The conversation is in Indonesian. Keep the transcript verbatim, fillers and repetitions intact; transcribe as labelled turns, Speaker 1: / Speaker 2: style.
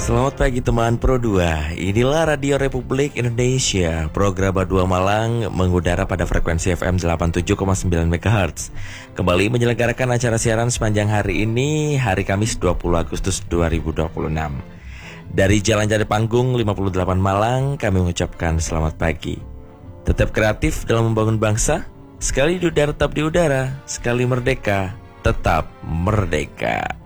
Speaker 1: Selamat pagi teman Pro dua. Inilah Radio Republik Indonesia. Program dua Malang mengudara pada frekuensi F M delapan puluh tujuh koma sembilan MHz. Kembali menyelenggarakan acara siaran sepanjang hari ini, hari Kamis dua puluh Agustus dua ribu dua puluh enam. Dari Jalan Jati Panggung lima puluh delapan Malang, kami mengucapkan selamat pagi. Tetap kreatif dalam membangun bangsa. Sekali di udara tetap di udara, sekali merdeka tetap merdeka.